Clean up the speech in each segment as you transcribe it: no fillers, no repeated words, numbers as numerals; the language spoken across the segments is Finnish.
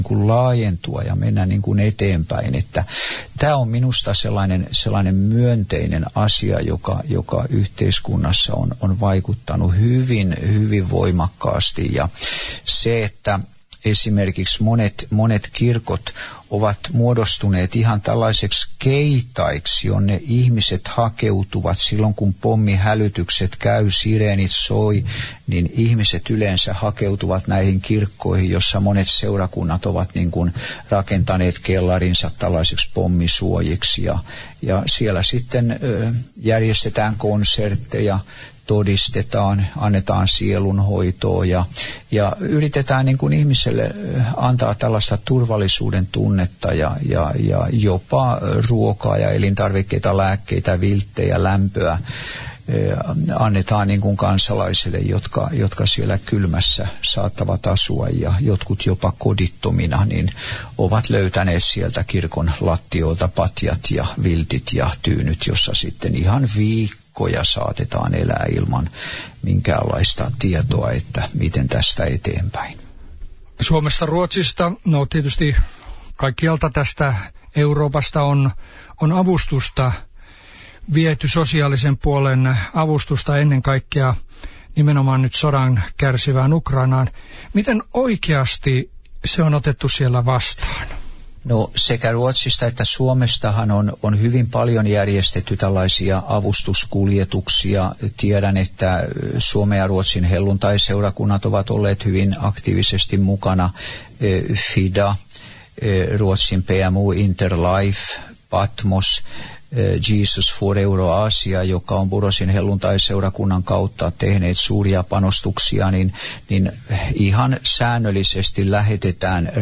kuin laajentua ja mennä niin kuin eteenpäin. Että tämä on minusta sellainen myönteinen asia, joka yhteiskunnassa on vaikuttanut hyvin voimakkaasti. Ja se, että esimerkiksi monet kirkot ovat muodostuneet ihan tällaiseksi keitaiksi, jonne ihmiset hakeutuvat silloin, kun pommihälytykset käy, sireenit soi, niin ihmiset yleensä hakeutuvat näihin kirkkoihin, jossa monet seurakunnat ovat niin kuin rakentaneet kellarinsa tällaiseksi pommisuojiksi. Ja siellä sitten järjestetään konsertteja, todistetaan, annetaan sielunhoitoa ja yritetään niin kuin ihmiselle antaa tällaista turvallisuuden tunnetta ja jopa ruokaa ja elintarvikkeita, lääkkeitä, vilttejä, lämpöä annetaan niin kuin kansalaisille, jotka siellä kylmässä saattavat asua ja jotkut jopa kodittomina, niin ovat löytäneet sieltä kirkon lattioilta patjat ja viltit ja tyynyt, jossa sitten ihan viikkoja saatetaan elää ilman minkäänlaista tietoa, että miten tästä eteenpäin. Suomesta, Ruotsista, no tietysti kaikkialta tästä Euroopasta on avustusta viety, sosiaalisen puolen avustusta ennen kaikkea nimenomaan nyt sodan kärsivään Ukrainaan. Miten oikeasti se on otettu siellä vastaan? No sekä Ruotsista että Suomestahan on hyvin paljon järjestetty tällaisia avustuskuljetuksia. Tiedän, että Suomen ja Ruotsin helluntaiseurakunnat ovat olleet hyvin aktiivisesti mukana. FIDA, Ruotsin PMU Interlife, Patmos, Jesus for Euroasia, joka on Burosin helluntaiseurakunnan kautta tehneet suuria panostuksia, niin ihan säännöllisesti lähetetään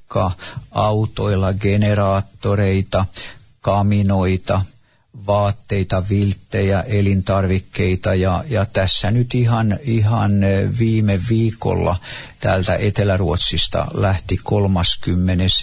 autoilla generaattoreita, kaminoita, vaatteita, vilttejä, elintarvikkeita ja tässä nyt ihan viime viikolla täältä Etelä-Ruotsista lähti 31.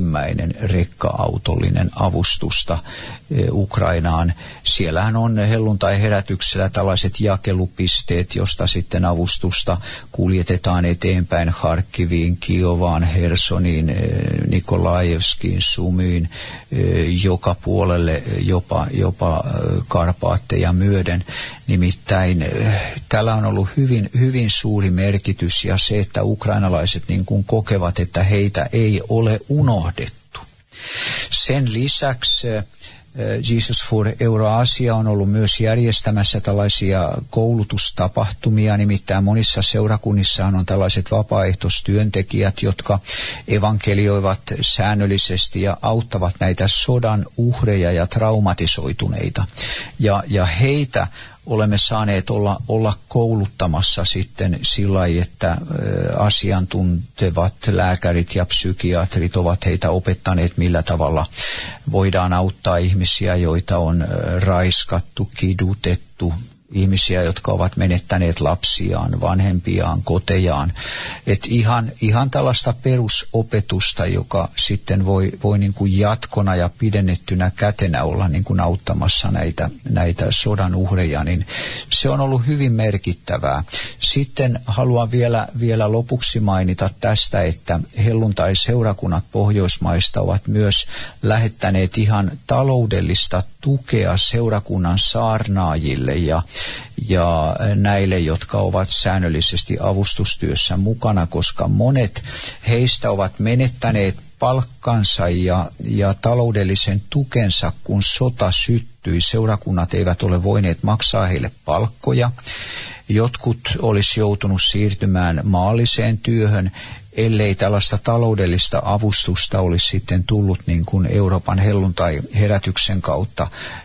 rekka-autollinen avustusta Ukrainaan. Siellähän on helluntai-herätyksellä tällaiset jakelupisteet, josta sitten avustusta kuljetetaan eteenpäin Harkiviin, Kiovaan, Hersoniin, Nikolaevskiin, Sumyin, joka puolelle jopa Karpaatteja myöden. Nimittäin tällä on ollut hyvin suuri merkitys ja se, että ukrainalaiset niin kuin kokevat, että heitä ei ole unohdettu. Sen lisäksi Jesus for Euroasia on ollut myös järjestämässä tällaisia koulutustapahtumia, nimittäin monissa seurakunnissahan on tällaiset vapaaehtoistyöntekijät, jotka evankelioivat säännöllisesti ja auttavat näitä sodan uhreja ja traumatisoituneita. Ja heitä olemme saaneet olla kouluttamassa sitten sillä lailla, että asiantuntevat lääkärit ja psykiatrit ovat heitä opettaneet, millä tavalla voidaan auttaa ihmisiä, joita on raiskattu, kidutettu, ihmisiä, jotka ovat menettäneet lapsiaan, vanhempiaan, kotejaan. Et ihan tällaista perusopetusta, joka sitten voi niin kuin jatkona ja pidennettynä kätenä olla niin kuin auttamassa näitä sodan uhreja, niin se on ollut hyvin merkittävää. Sitten haluan vielä lopuksi mainita tästä, että helluntai-seurakunnat Pohjoismaista ovat myös lähettäneet ihan taloudellista tukea seurakunnan saarnaajille ja näille, jotka ovat säännöllisesti avustustyössä mukana, koska monet heistä ovat menettäneet palkkansa ja taloudellisen tukensa, kun sota syttyi. Seurakunnat eivät ole voineet maksaa heille palkkoja. Jotkut olisi joutunut siirtymään maalliseen työhön, ellei tällaista taloudellista avustusta olisi sitten tullut niin kuin Euroopan helluntai-herätyksen kautta,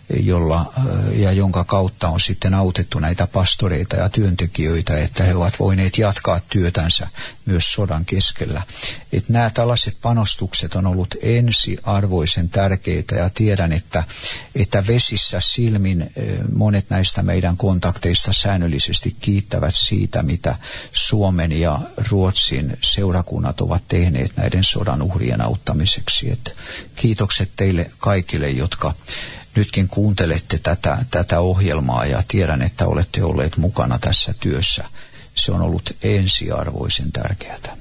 jonka kautta on sitten autettu näitä pastoreita ja työntekijöitä, että he ovat voineet jatkaa työtänsä myös sodan keskellä. Että nämä tällaiset panostukset on ollut ensiarvoisen tärkeitä ja tiedän, että vesissä silmin monet näistä meidän kontakteista säännöllisesti kiittävät siitä, mitä Suomen ja Ruotsin seurakunnat ovat tehneet näiden sodan uhrien auttamiseksi. Että kiitokset teille kaikille, jotka nytkin kuuntelette tätä ohjelmaa ja tiedän, että olette olleet mukana tässä työssä. Se on ollut ensiarvoisen tärkeää.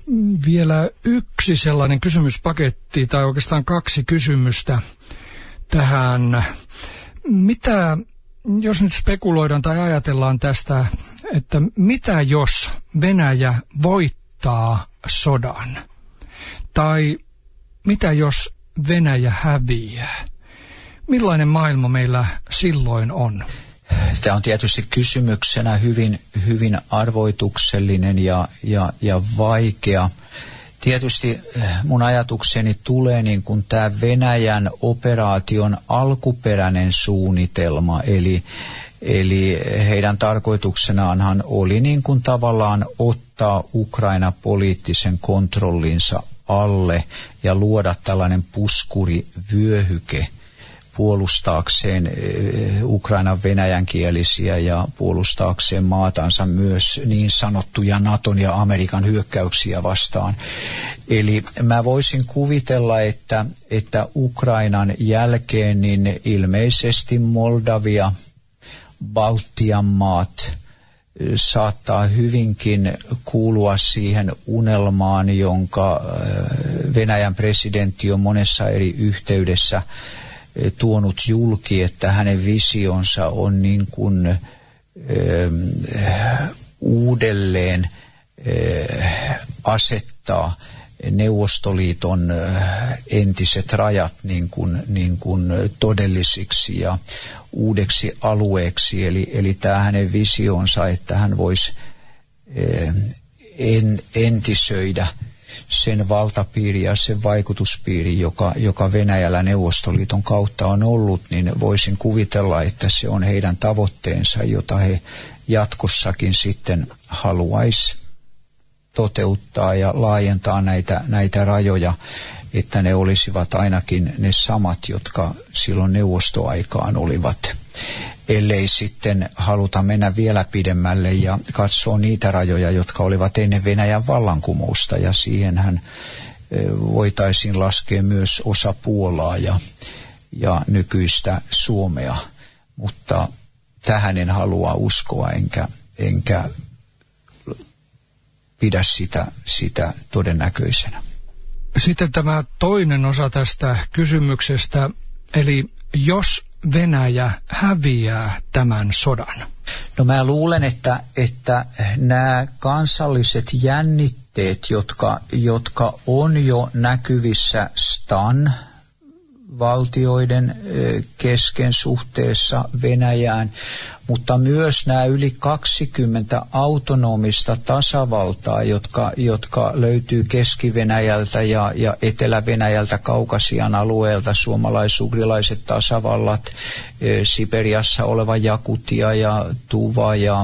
Vielä yksi sellainen kysymyspaketti, tai oikeastaan 2 kysymystä tähän. Mitä, jos nyt spekuloidaan tai ajatellaan tästä, että mitä jos Venäjä voittaa sodan? Tai mitä jos Venäjä häviää? Millainen maailma meillä silloin on? Tämä on tietysti kysymyksenä hyvin arvoituksellinen ja vaikea. Tietysti mun ajatukseni tulee niin kuin tämä Venäjän operaation alkuperäinen suunnitelma, eli heidän tarkoituksenaanhan oli niin kuin tavallaan ottaa Ukraina poliittisen kontrollinsa alle ja luoda tällainen puskurivyöhyke puolustaakseen Ukrainan venäjänkielisiä ja puolustaakseen maatansa myös niin sanottuja Naton ja Amerikan hyökkäyksiä vastaan. Eli mä voisin kuvitella, että Ukrainan jälkeen niin ilmeisesti Moldavia, Baltian maat saattaa hyvinkin kuulua siihen unelmaan, jonka Venäjän presidentti on monessa eri yhteydessä tuonut julki, että hänen visionsa on niin kuin uudelleen asettaa Neuvostoliiton entiset rajat niin kuin todellisiksi ja uudeksi alueeksi. Eli tämä hänen visionsa, että hän voisi entisöidä sen valtapiiri ja sen vaikutuspiiri, joka Venäjällä Neuvostoliiton kautta on ollut, niin voisin kuvitella, että se on heidän tavoitteensa, jota he jatkossakin sitten haluaisi toteuttaa ja laajentaa näitä rajoja, että ne olisivat ainakin ne samat, jotka silloin neuvostoaikaan olivat. Ellei sitten haluta mennä vielä pidemmälle ja katsoa niitä rajoja, jotka olivat ennen Venäjän vallankumousta, ja siihenhän voitaisiin laskea myös osa Puolaa ja nykyistä Suomea, mutta tähän en halua uskoa enkä pidä sitä todennäköisenä. Sitten tämä toinen osa tästä kysymyksestä, eli jos Venäjä häviää tämän sodan? No mä luulen, että nämä kansalliset jännitteet, jotka on jo näkyvissä STAN-valtioiden kesken suhteessa Venäjään, mutta myös nämä yli 20 autonomista tasavaltaa, jotka löytyy Keski-Venäjältä ja Etelä-Venäjältä, Kaukasian alueelta, suomalais-ugrilaiset tasavallat, Siperiassa oleva Jakutia ja Tuva ja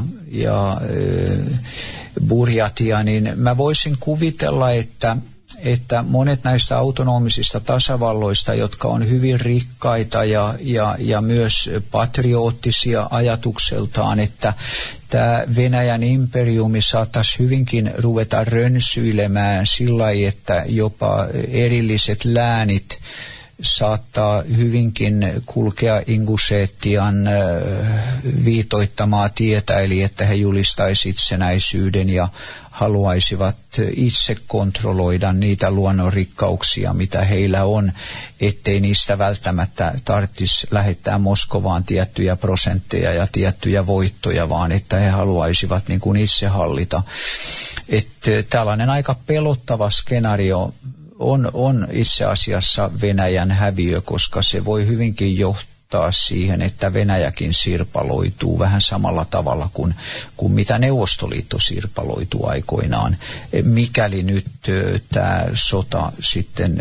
Burjatia, niin mä voisin kuvitella, että monet näistä autonomisista tasavalloista, jotka on hyvin rikkaita ja myös patrioottisia ajatukseltaan, että tämä Venäjän imperiumi saattaisi hyvinkin ruveta rönsyilemään sillä lailla, että jopa erilliset läänit saattaa hyvinkin kulkea Ingusetian viitoittamaa tietä, eli että he julistaisivat itsenäisyyden ja haluaisivat itse kontrolloida niitä luonnonrikkauksia, mitä heillä on, ettei niistä välttämättä tarvitsisi lähettää Moskovaan tiettyjä prosentteja ja tiettyjä voittoja, vaan että he haluaisivat niin kuin itse hallita. Että tällainen aika pelottava skenaario on itse asiassa Venäjän häviö, koska se voi hyvinkin johtaa siihen, että Venäjäkin sirpaloituu vähän samalla tavalla kuin mitä Neuvostoliitto sirpaloituu aikoinaan, mikäli nyt tämä sota sitten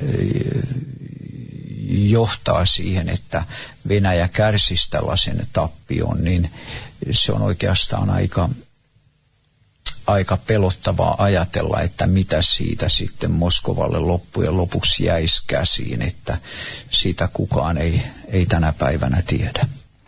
johtaa siihen, että Venäjä kärsisi tällaisen tappion, niin se on oikeastaan aika pelottavaa ajatella, että mitä siitä sitten Moskovalle loppujen lopuksi jäisi käsiin, että sitä kukaan ei tänä päivänä tiedä.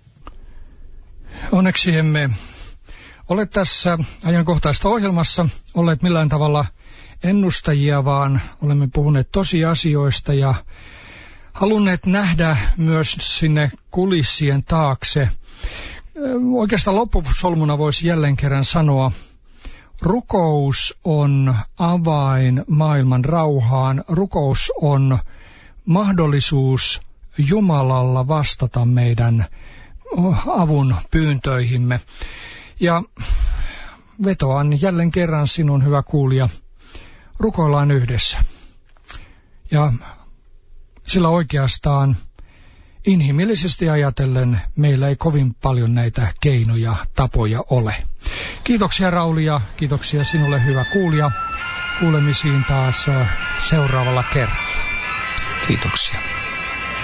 Onneksi emme ole tässä ajankohtaista ohjelmassa olleet millään tavalla ennustajia, vaan olemme puhuneet tosiasioista ja halunneet nähdä myös sinne kulissien taakse. Oikeastaan loppusolmuna voisi jälleen kerran sanoa, Rukous on avain maailman rauhaan. Rukous on mahdollisuus Jumalalla vastata meidän avun pyyntöihimme. Ja vetoan jälleen kerran sinun, hyvä kuulija, rukoillaan yhdessä. Ja sillä oikeastaan inhimillisesti ajatellen meillä ei kovin paljon näitä keinoja, tapoja ole. Kiitoksia Rauli ja kiitoksia sinulle, hyvä kuulija. Kuulemisiin taas seuraavalla kerralla. Kiitoksia.